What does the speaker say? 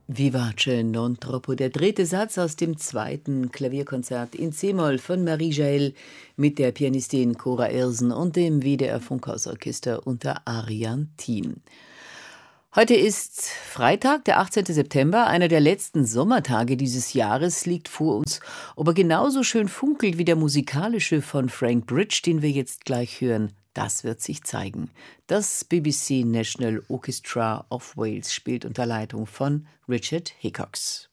Vivace non troppo, der dritte Satz aus dem zweiten Klavierkonzert in C-Moll von Marie Jael mit der Pianistin Cora Irsen und dem WDR Funkhausorchester unter Arian Thiem. Heute ist Freitag, der 18. September, einer der letzten Sommertage dieses Jahres liegt vor uns. Ob er genauso schön funkelt wie der musikalische von Frank Bridge, den wir jetzt gleich hören, das wird sich zeigen. Das BBC National Orchestra of Wales spielt unter Leitung von Richard Hickox.